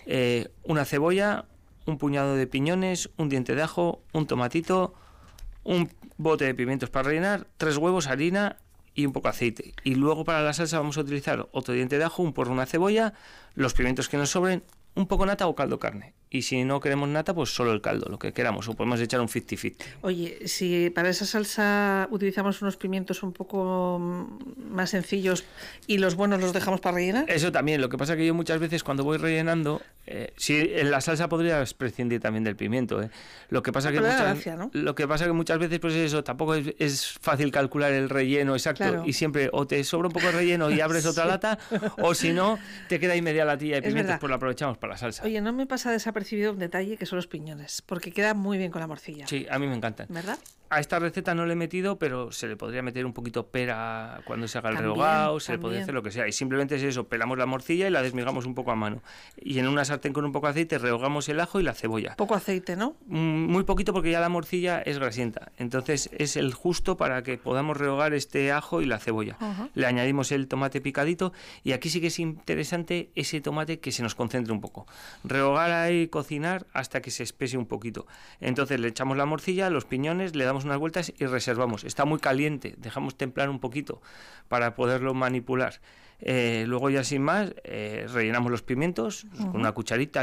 una cebolla, un puñado de piñones, un diente de ajo, un tomatito, un bote de pimientos para rellenar, 3 huevos, harina y un poco de aceite. Y luego para la salsa vamos a utilizar otro diente de ajo, un porro, una cebolla, los pimientos que nos sobren, un poco nata o caldo carne. Y si no queremos nata, pues solo el caldo, lo que queramos, o podemos echar un 50-50. Oye, si para esa salsa utilizamos unos pimientos un poco más sencillos y los buenos los dejamos para rellenar. Eso también, lo que pasa que yo muchas veces cuando voy rellenando, si en la salsa podrías prescindir también del pimiento, lo que pasa que gracia, ¿no? Lo que pasa que muchas veces pues eso, tampoco es fácil calcular el relleno exacto, claro. Y siempre o te sobra un poco de relleno y abres otra lata, o si no, te queda ahí media latilla de pimientos, pues la aprovechamos para la salsa. Oye, no me pasa desapercibido un detalle que son los piñones, porque queda muy bien con la morcilla. Sí, a mí me encantan. ¿Verdad? A esta receta no le he metido, pero se le podría meter un poquito pera cuando se haga el rehogado, se le podría hacer lo que sea. Y simplemente es eso, pelamos la morcilla y la desmigamos un poco a mano. Y en una sartén con un poco de aceite rehogamos el ajo y la cebolla. Poco aceite, ¿no? Muy poquito porque ya la morcilla es grasienta. Entonces es el justo para que podamos rehogar este ajo y la cebolla. Uh-huh. Le añadimos el tomate picadito y aquí sí que es interesante ese tomate que se nos concentre un poco. Rehogar ahí, cocinar hasta que se espese un poquito. Entonces le echamos la morcilla, los piñones, le damos unas vueltas y reservamos. Está muy caliente, dejamos templar un poquito para poderlo manipular. Luego ya sin más, rellenamos los pimientos con una cucharita.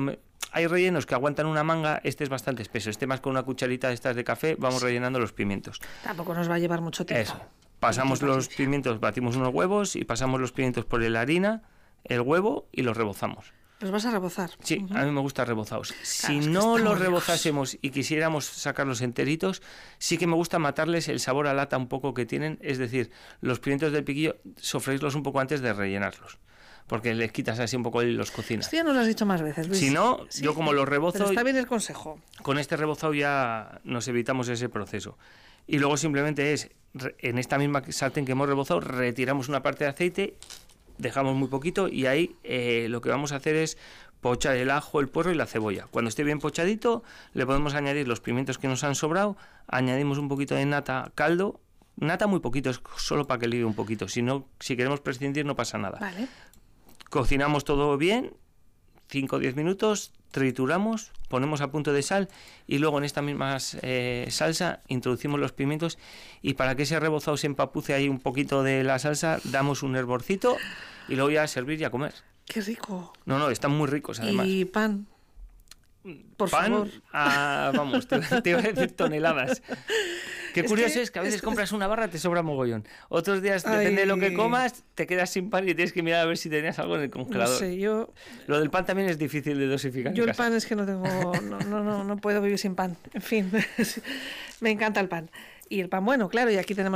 Hay rellenos que aguantan una manga, este es bastante espeso, más con una cucharita de estas de café, vamos rellenando los pimientos. Tampoco nos va a llevar mucho tiempo. Eso. Pasamos los pimientos, batimos unos huevos y pasamos los pimientos por la harina, el huevo y los rebozamos. ¿Los vas a rebozar? Sí, a mí me gusta rebozados. Si no los rebozásemos y quisiéramos sacarlos enteritos, sí que me gusta matarles el sabor a lata un poco que tienen, es decir, los pimientos del piquillo, sofreírlos un poco antes de rellenarlos, porque les quitas así un poco y los cocinas. Esto ya nos lo has dicho más veces, Luis. Si no, sí, yo como los rebozo... Pero está bien el consejo. Con este rebozado ya nos evitamos ese proceso. Y luego simplemente es, en esta misma sartén que hemos rebozado, retiramos una parte de aceite, dejamos muy poquito y ahí lo que vamos a hacer es pochar el ajo, el puerro y la cebolla. Cuando esté bien pochadito le podemos añadir los pimientos que nos han sobrado, añadimos un poquito de nata, caldo, nata muy poquito, es solo para que ligue un poquito, si queremos prescindir no pasa nada. Vale. Cocinamos todo bien, 5 o 10 minutos, trituramos, ponemos a punto de sal y luego en esta misma salsa introducimos los pimientos y para que ese rebozado se empapuce ahí un poquito de la salsa damos un hervorcito y luego ya a servir y a comer. ¡Qué rico! No, están muy ricos además. ¿Y pan? Por favor. Vamos, te iba a decir toneladas. Qué curioso es que a veces compras una barra, te sobra mogollón. Otros días, depende de lo que comas, te quedas sin pan y tienes que mirar a ver si tenías algo en el congelador. No sé, yo... Lo del pan también es difícil de dosificar. Yo el pan es que no tengo... No puedo vivir sin pan. En fin, me encanta el pan. Y el pan bueno, claro, y aquí tenemos